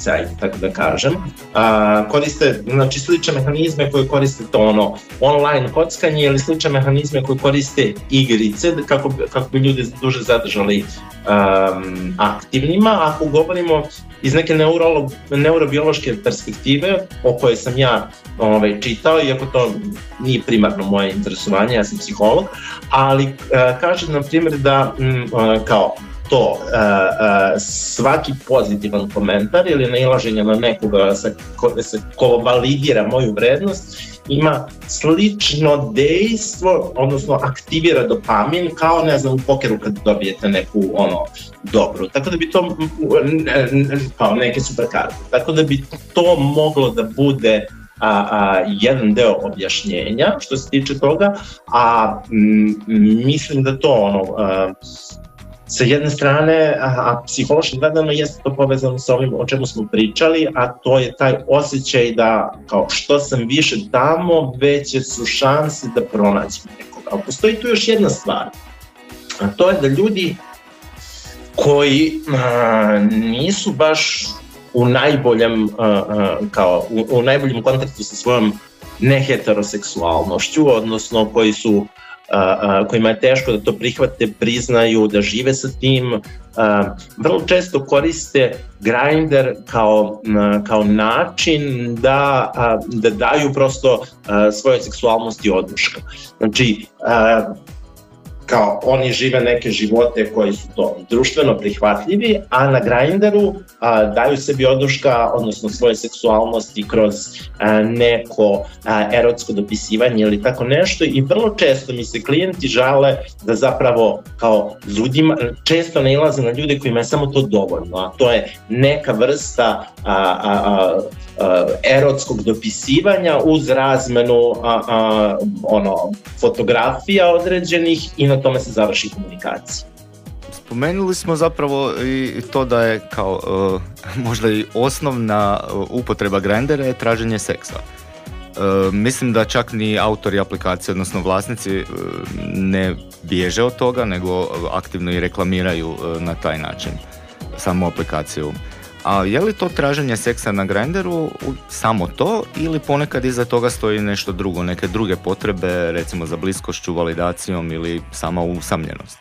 utjecaj, tako da kažem. Koriste, znači, slične mehanizme koje koriste to online kockanje ili slične mehanizme koje koriste igrice kako bi ljudi duže zadržali aktivnima. Ako govorimo iz neke neurobiološke perspektive o kojoj sam ja čitao, iako to nije primarno moje interesovanje, ja sam psiholog, ali kaže na primjer da kao to svaki pozitivan komentar ili nailaženje na nekoga ko validira moju vrednost ima slično dejstvo, odnosno aktivira dopamin kao, ne znam, u pokeru kad dobijete neku dobru. Tako da bi to, kao neke superkarte, tako da bi to moglo da bude jedan deo objašnjenja što se tiče toga, a mislim da to sa jedne strane, a psihološki gledano jeste to povezano sa ovim o čemu smo pričali, a to je taj osjećaj da kao što sam više tamo, veće su šanse da pronađem nekoga. Ali postoji tu još jedna stvar, a to je da ljudi koji nisu baš u najboljem kontaktu sa svojom neheteroseksualnošću, odnosno kojima je teško da to prihvate, priznaju, da žive sa tim, vrlo često koriste Grindr kao način da daju prosto svoje seksualnosti oduška. Znači, kao oni žive neke živote koji su to društveno prihvatljivi, a na Grindru daju sebi oduška, odnosno svoje seksualnosti kroz neko erotsko dopisivanje ili tako nešto, i vrlo često mi se klijenti žale da zapravo kao ljudima često nailaze na ljude kojima je samo to dovoljno, a to je neka vrsta erotskog dopisivanja uz razmenu fotografija određenih i na tome se završi komunikacija. Spomenuli smo zapravo i to da je kao možda i osnovna upotreba Grindera je traženje seksa. Mislim da čak ni autori aplikacije, odnosno vlasnici, ne bježe od toga, nego aktivno i reklamiraju na taj način samu aplikaciju. A je li to traženje seksa na Grindru samo to, ili ponekad iza toga stoji nešto drugo, neke druge potrebe, recimo za bliskošću, validacijom ili sama usamljenost?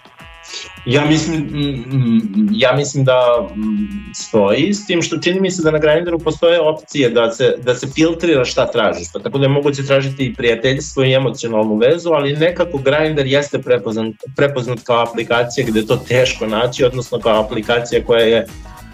Ja mislim da stoji, s tim što čini mi se da na Grindru postoje opcije da se filtrira šta tražiš, pa tako da je moguće tražiti i prijateljstvo i emocionalnu vezu, ali nekako Grindr jeste prepoznat kao aplikacija gde je to teško naći, odnosno kao aplikacija koja je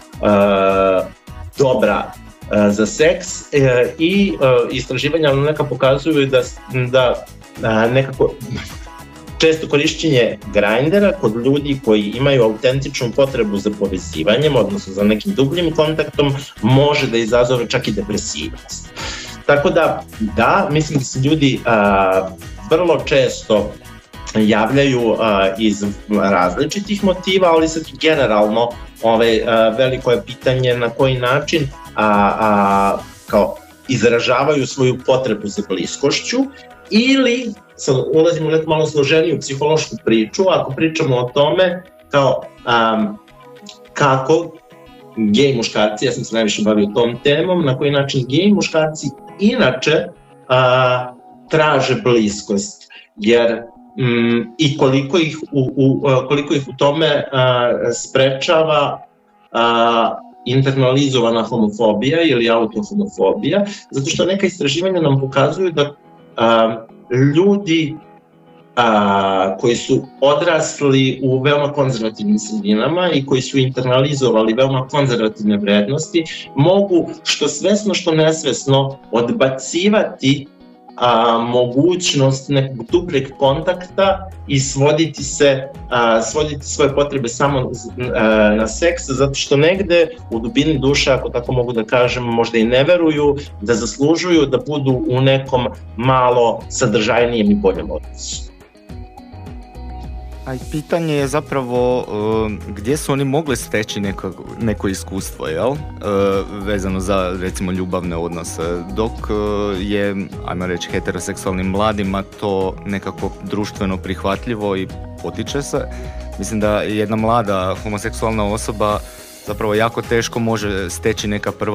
dobra za seks, i istraživanja neka pokazuju da nekako često korišćenje Grindera kod ljudi koji imaju autentičnu potrebu za povezivanjem, odnosno za nekim dubljim kontaktom, može da izazove čak i depresivnost. Tako da, mislim da se ljudi vrlo često javljaju iz različitih motiva, ali sad generalno veliko je pitanje na koji način kao izražavaju svoju potrebu za bliskošću, ili sad ulazimo u neku malo složeniju psihološku priču, ako pričamo o tome kao kako gej muškarci, ja sam se najviše bavio tom temom, na koji način gej muškarci inače traže bliskost, jer i koliko ih u tome sprečava internalizovana homofobija ili autohomofobija, zato što neka istraživanja nam pokazuju da ljudi koji su odrasli u veoma konzervativnim sredinama i koji su internalizovali veoma konzervativne vrednosti mogu što svesno što nesvesno odbacivati mogućnost nekog dubljeg kontakta i svoditi svoje potrebe samo na seks, zato što negde u dubini duše, ako tako mogu da kažem, možda i ne veruju da zaslužuju da budu u nekom malo sadržajnijem i boljem odnosu. A i pitanje je zapravo gdje su oni mogli steći neko iskustvo, jel? Vezano za, recimo, ljubavne odnose, dok je, ajmo reći, heteroseksualnim mladima to nekako društveno prihvatljivo i potiče se. Mislim da jedna mlada homoseksualna osoba zapravo jako teško može steći neka prva